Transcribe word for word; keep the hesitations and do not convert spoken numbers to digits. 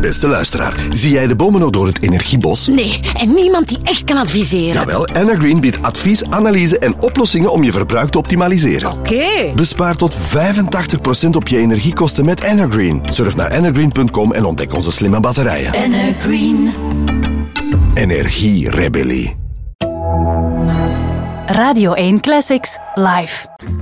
Beste luisteraar, zie jij de bomen nog door het energiebos? Nee, en niemand die echt kan adviseren. Jawel, Energreen biedt advies, analyse en oplossingen om je verbruik te optimaliseren. Oké. Okay. Bespaar tot vijfentachtig procent op je energiekosten met Energreen. Surf naar energreen punt com en ontdek onze slimme batterijen. Energreen. Energierebellie. Radio één Classics live.